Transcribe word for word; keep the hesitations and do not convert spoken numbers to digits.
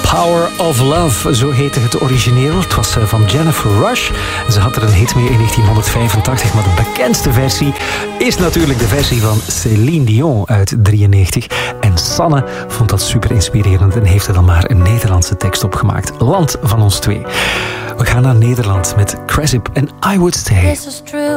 Power of Love, zo heette het origineel. Het was van Jennifer Rush. Ze had er een hit mee in negentien vijfentachtig, maar de bekendste versie is natuurlijk de versie van Céline Dion uit drieënnegentig. En Sanne vond dat super inspirerend en heeft er dan maar een Nederlandse tekst op gemaakt. Land van ons twee. We gaan naar Nederland met Cresip en I Would Stay. This is true.